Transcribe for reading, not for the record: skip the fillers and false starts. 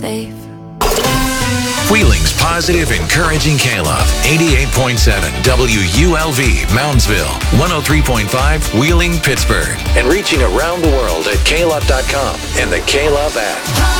They've Wheeling's positive, encouraging K-Love. 88.7 WULV, Moundsville. 103.5 Wheeling, Pittsburgh. And reaching around the world at klove.com and the K-Love app.